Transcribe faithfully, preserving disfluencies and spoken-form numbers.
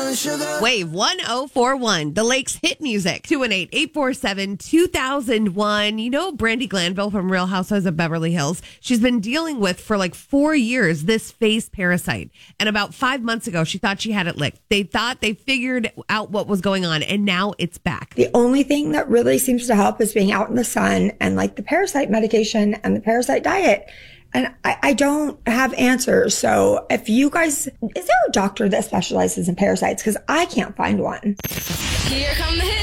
Wave one oh four one, the Lake's hit music. two one eight, eight four seven, two thousand one. You know Brandi Glanville from Real Housewives of Beverly Hills? She's been dealing with for like four years this face parasite. And about five months ago, she thought she had it licked. They thought they figured out what was going on, and now it's back. The only thing that really seems to help is being out in the sun and like the parasite medication and the parasite diet. And I, I don't have answers. So if you guys, is there a doctor that specializes in parasites? Because I can't find one. Here come the hits.